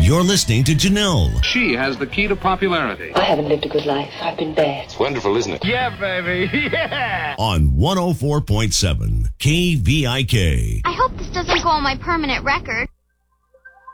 You're listening to Janelle. She has the key to popularity. I haven't lived a good life. I've been bad. It's wonderful, isn't it? Yeah, baby. Yeah. On 104.7 KVIK. I hope this doesn't go on my permanent record.